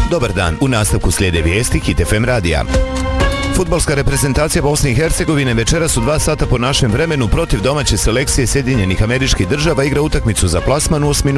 Dobar dan, u nastavku slijede vijesti Hit FM radija. Fudbalska reprezentacija Bosne i Hercegovine večeras u 2 sata po našem vremenu protiv domaće selekcije Sjedinjenih Američkih Država igra utakmicu za plasman u osminu